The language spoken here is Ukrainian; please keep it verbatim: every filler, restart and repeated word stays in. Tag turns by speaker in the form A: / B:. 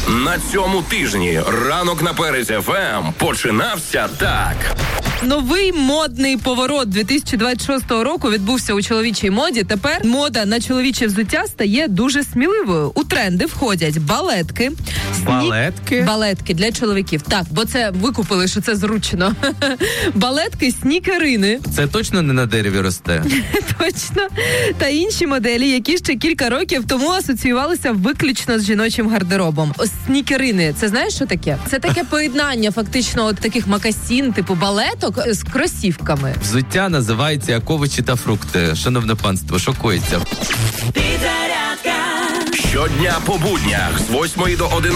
A: На цьому тижні ранок на Перезі еф ем починався так.
B: Новий модний поворот дві тисячі двадцять шостого року відбувся у чоловічій моді. Тепер мода на чоловіче взуття стає дуже сміливою. У тренди входять балетки.
C: Балетки?
B: Балетки для чоловіків. Так, бо це викупили, що це зручно. Балетки, снікерини.
C: Це точно не на дереві росте?
B: Точно. Та інші моделі, які ще кілька років тому асоціювалися виключно з жіночим гардеробом. Ось снікерини. Це знаєш, що таке? Це таке поєднання фактично от таких макасін, типу балеток, з кросівками.
C: Взуття називається як овочі та фрукти. Шановне панство, що коїться?
A: Щодня по буднях з восьмої до одинадцятої